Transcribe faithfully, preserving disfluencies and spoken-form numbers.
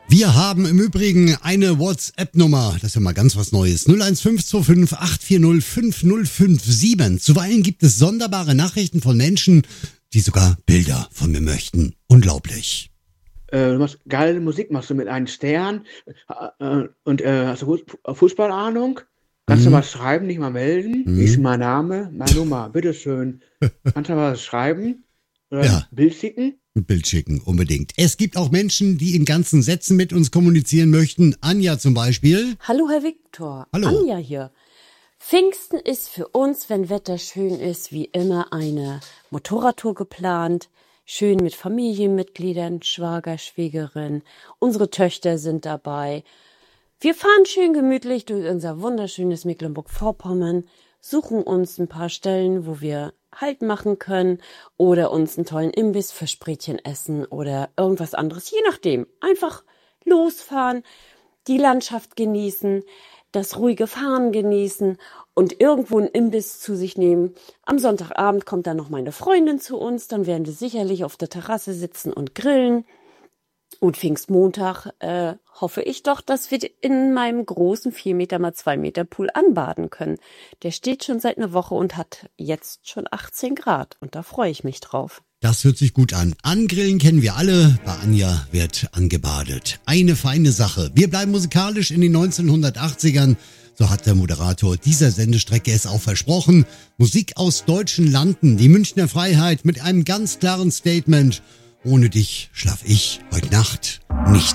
Wir haben im Übrigen eine WhatsApp-Nummer, das ist ja mal ganz was Neues, null eins fünf zwei fünf acht vier null fünf null fünf sieben. Zuweilen gibt es sonderbare Nachrichten von Menschen, die sogar Bilder von mir möchten. Unglaublich. Äh, du machst geile Musik, machst du mit einem Stern äh, äh, und äh, hast du Fu- Fußballahnung? Kannst du Mhm. was schreiben, nicht mal melden? Mhm. Wie ist mein Name? Meine Nummer, bitteschön. Kannst du was schreiben? Oder Ja. ein Bild schicken? Ein Bild schicken, unbedingt. Es gibt auch Menschen, die in ganzen Sätzen mit uns kommunizieren möchten. Anja zum Beispiel. Hallo Herr Viktor, Hallo. Anja hier. Pfingsten ist für uns, wenn Wetter schön ist, wie immer eine Motorradtour geplant. Schön mit Familienmitgliedern, Schwager, Schwägerin. Unsere Töchter sind dabei. Wir fahren schön gemütlich durch unser wunderschönes Mecklenburg-Vorpommern, suchen uns ein paar Stellen, wo wir Halt machen können oder uns einen tollen Imbiss für Sprätchen essen oder irgendwas anderes, je nachdem. Einfach losfahren, die Landschaft genießen, das ruhige Fahren genießen und irgendwo einen Imbiss zu sich nehmen. Am Sonntagabend kommt dann noch meine Freundin zu uns, dann werden wir sicherlich auf der Terrasse sitzen und grillen. Und Pfingstmontag äh, hoffe ich doch, dass wir in meinem großen vier Meter mal zwei Meter Pool anbaden können. Der steht schon seit einer Woche und hat jetzt schon achtzehn Grad und da freue ich mich drauf. Das hört sich gut an. Angrillen kennen wir alle. Bei Anja wird angebadet. Eine feine Sache. Wir bleiben musikalisch in den neunzehnhundertachtzigern. So hat der Moderator dieser Sendestrecke es auch versprochen. Musik aus deutschen Landen, die Münchner Freiheit mit einem ganz klaren Statement. Ohne dich schlaf ich heute Nacht nicht